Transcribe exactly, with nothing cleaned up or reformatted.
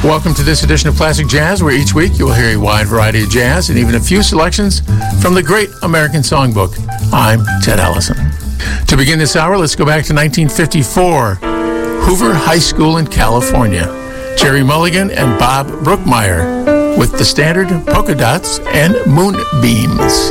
Welcome to this edition of Classic Jazz, where each week you will hear a wide variety of jazz and even a few selections from the Great American Songbook. I'm Ted Allison. To begin this hour, let's go back to nineteen fifty-four, Hoover High School in California. Jerry Mulligan and Bob Brookmeyer with the standard Polka Dots and Moonbeams.